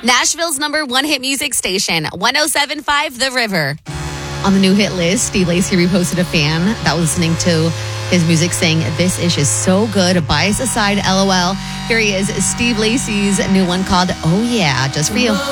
Nashville's #1 hit music station, 107.5 The River. On the new hit list, Steve Lacy reposted a fan that was listening to his music saying, "This ish is so good. Bias aside, LOL." Here he is, Steve Lacy's new one called Oh Yeah, just for you.